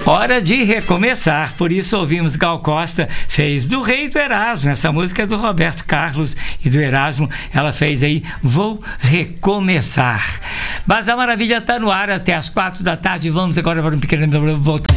Hora de recomeçar, por isso ouvimos Gal Costa, fez do Rei do Erasmo, essa música é do Roberto Carlos e do Erasmo, ela fez aí Vou Recomeçar. Mas a Maravilha está no ar até as 4 da tarde, vamos agora para um pequeno voltar.